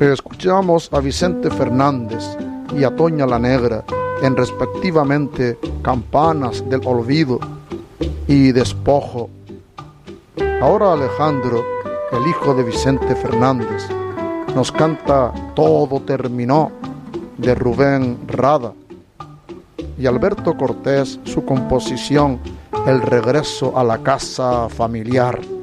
Escuchamos a Vicente Fernández y a Toña la Negra en respectivamente Campanas del Olvido y Despojo. Ahora Alejandro, el hijo de Vicente Fernández, nos canta Todo terminó, de Rubén Rada, y Alberto Cortés su composición El regreso a la casa familiar.